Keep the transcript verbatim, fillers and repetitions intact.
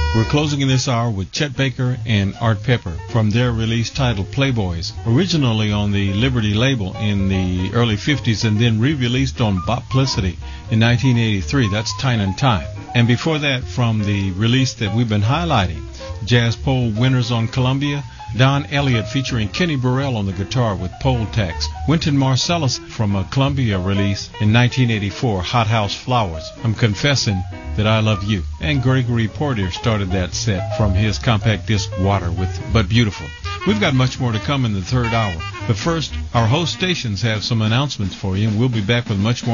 We're closing in this hour with Chet Baker and Art Pepper from their release titled Playboys, originally on the Liberty label in the early fifties and then re-released on Boplicity in nineteen eighty-three. That's Time and Time. And before that, from the release that we've been highlighting, Jazz Poll winners on Columbia, Don Elliott featuring Kenny Burrell on the guitar with Poll Tax, Wynton Marsalis from a Columbia release in nineteen eighty-four, Hot House Flowers, I'm Confessing That I Love You, and Gregory Porter started that set from his compact disc Water with But Beautiful. We've got much more to come in the third hour, but first, our host stations have some announcements for you, and we'll be back with much more